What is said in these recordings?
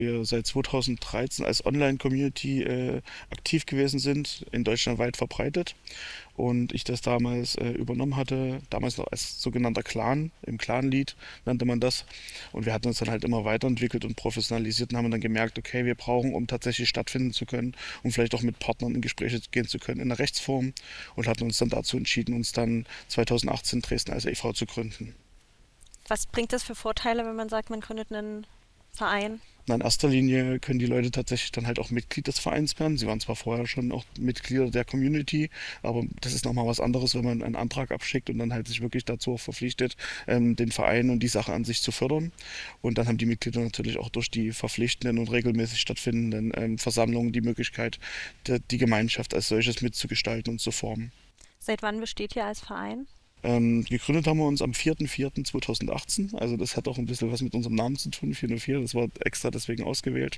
Wir seit 2013 als Online-Community aktiv gewesen sind, in Deutschland weit verbreitet. Und ich das damals übernommen hatte, damals noch als sogenannter Clan, im Clan-Lead nannte man das. Und wir hatten uns dann halt immer weiterentwickelt und professionalisiert und haben dann gemerkt, okay, wir brauchen, um tatsächlich stattfinden zu können, um vielleicht auch mit Partnern in Gespräche gehen zu können, in der Rechtsform und hatten uns dann dazu entschieden, uns dann 2018 Dresden als e.V. zu gründen. Was bringt das für Vorteile, wenn man sagt, man gründet einen Verein? Na, in erster Linie können die Leute tatsächlich dann halt auch Mitglied des Vereins werden. Sie waren zwar vorher schon auch Mitglieder der Community, aber das ist nochmal was anderes, wenn man einen Antrag abschickt und dann halt sich wirklich dazu auch verpflichtet, den Verein und die Sache an sich zu fördern. Und dann haben die Mitglieder natürlich auch durch die verpflichtenden und regelmäßig stattfindenden Versammlungen die Möglichkeit, die Gemeinschaft als solches mitzugestalten und zu formen. Seit wann besteht ihr als Verein? Gegründet haben wir uns am 4.4.2018. Also das hat auch ein bisschen was mit unserem Namen zu tun, 404. Das war extra deswegen ausgewählt.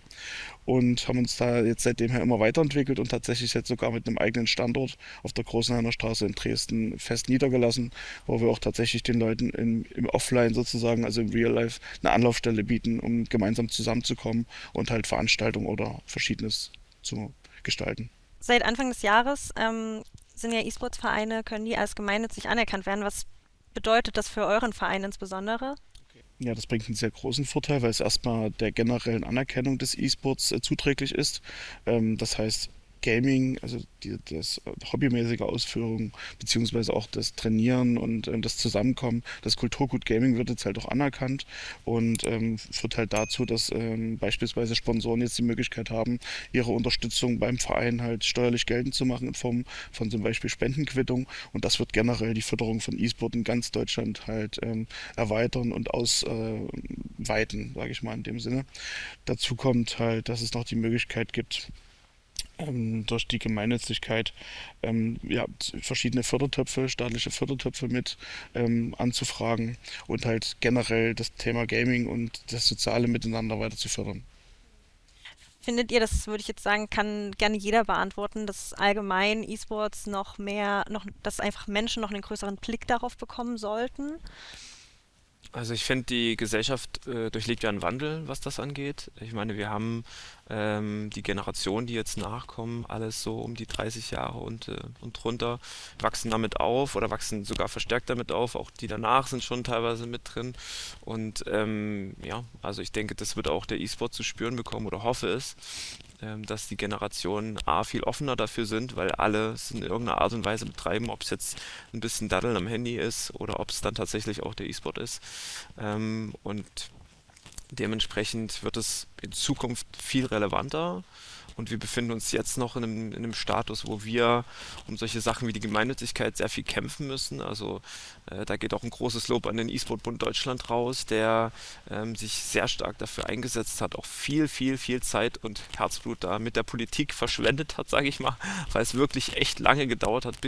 Und haben uns da jetzt seitdem her immer weiterentwickelt und tatsächlich jetzt sogar mit einem eigenen Standort auf der Großenhainer Straße in Dresden fest niedergelassen, wo wir auch tatsächlich den Leuten im Offline sozusagen, also im Real Life, eine Anlaufstelle bieten, um gemeinsam zusammenzukommen und halt Veranstaltungen oder Verschiedenes zu gestalten. Seit Anfang des Jahres sind ja E-Sports-Vereine, können die als gemeinnützig anerkannt werden. Was bedeutet das für euren Verein insbesondere? Ja, das bringt einen sehr großen Vorteil, weil es erstmal der generellen Anerkennung des E-Sports zuträglich ist. Das heißt, Gaming, also das hobbymäßige Ausführung, beziehungsweise auch das Trainieren und das Zusammenkommen, das Kulturgut Gaming wird jetzt halt auch anerkannt und führt halt dazu, dass beispielsweise Sponsoren jetzt die Möglichkeit haben, ihre Unterstützung beim Verein halt steuerlich geltend zu machen in Form von zum Beispiel Spendenquittung und das wird generell die Förderung von E-Sport in ganz Deutschland halt erweitern und ausweiten, sage ich mal in dem Sinne. Dazu kommt halt, dass es noch die Möglichkeit gibt, durch die Gemeinnützigkeit ja, verschiedene Fördertöpfe, staatliche Fördertöpfe mit anzufragen und halt generell das Thema Gaming und das soziale Miteinander weiter zu fördern. Findet ihr, das würde ich jetzt sagen, kann gerne jeder beantworten, dass allgemein E-Sports noch mehr, noch, dass einfach Menschen noch einen größeren Blick darauf bekommen sollten? Also ich finde, die Gesellschaft durchlebt ja einen Wandel, was das angeht. Ich meine, wir haben die Generationen, die jetzt nachkommen, alles so um die 30 Jahre und drunter, wachsen damit auf oder wachsen sogar verstärkt damit auf. Auch die danach sind schon teilweise mit drin. Und ja, also ich denke, das wird auch der E-Sport zu spüren bekommen oder hoffe es, dass die Generationen A viel offener dafür sind, weil alle es in irgendeiner Art und Weise betreiben, ob es jetzt ein bisschen Daddeln am Handy ist oder ob es dann tatsächlich auch der E-Sport ist. Und dementsprechend wird es in Zukunft viel relevanter. Und wir befinden uns jetzt noch in einem Status, wo wir um solche Sachen wie die Gemeinnützigkeit sehr viel kämpfen müssen. Also da geht auch ein großes Lob an den E-Sport-Bund Deutschland raus, der sich sehr stark dafür eingesetzt hat, auch viel Zeit und Herzblut da mit der Politik verschwendet hat, sage ich mal, weil es wirklich echt lange gedauert hat,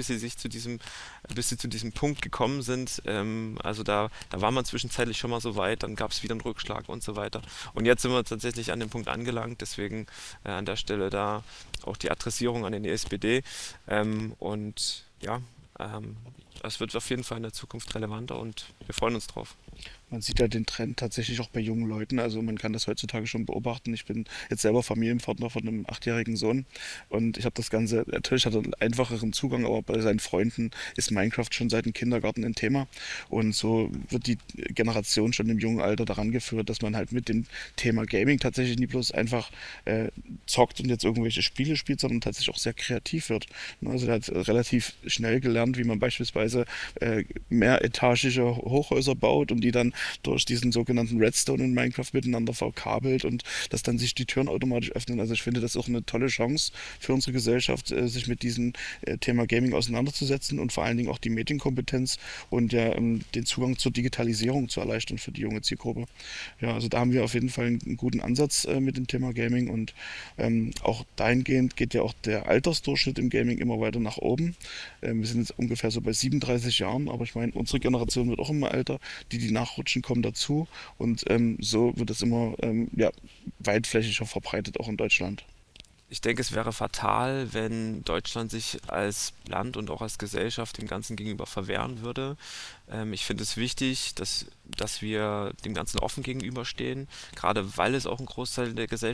bis sie zu diesem Punkt gekommen sind. Also da war man zwischenzeitlich schon mal so weit, dann gab es wieder einen Rückschlag und so weiter. Und jetzt sind wir tatsächlich an dem Punkt angelangt, deswegen an der Stelle da auch die Adressierung an den ESPD. Und ja, es wird auf jeden Fall in der Zukunft relevanter und wir freuen uns drauf. Man sieht ja den Trend tatsächlich auch bei jungen Leuten. Also man kann das heutzutage schon beobachten. Ich bin jetzt selber Familienvater von einem 8-jährigen Sohn und ich habe das Ganze, natürlich hat er einen einfacheren Zugang, aber bei seinen Freunden ist Minecraft schon seit dem Kindergarten ein Thema. Und so wird die Generation schon im jungen Alter daran geführt, dass man halt mit dem Thema Gaming tatsächlich nie bloß einfach zockt und jetzt irgendwelche Spiele spielt, sondern tatsächlich auch sehr kreativ wird. Also er hat relativ schnell gelernt, wie man beispielsweise mehretagige Hochhäuser baut und die dann durch diesen sogenannten Redstone in Minecraft miteinander verkabelt und dass dann sich die Türen automatisch öffnen. Also ich finde das auch eine tolle Chance für unsere Gesellschaft, sich mit diesem Thema Gaming auseinanderzusetzen und vor allen Dingen auch die Medienkompetenz und ja, den Zugang zur Digitalisierung zu erleichtern für die junge Zielgruppe. Ja, also da haben wir auf jeden Fall einen guten Ansatz mit dem Thema Gaming und auch dahingehend geht ja auch der Altersdurchschnitt im Gaming immer weiter nach oben. Wir sind jetzt ungefähr so bei 37 Jahren, aber ich meine, unsere Generation wird auch immer älter, die nachrutschen, kommen dazu und so wird es immer ja, weitflächiger verbreitet, auch in Deutschland. Ich denke, es wäre fatal, wenn Deutschland sich als Land und auch als Gesellschaft dem Ganzen gegenüber verwehren würde. Ich finde es wichtig, dass wir dem Ganzen offen gegenüberstehen, gerade weil es auch einen Großteil der Gesellschaft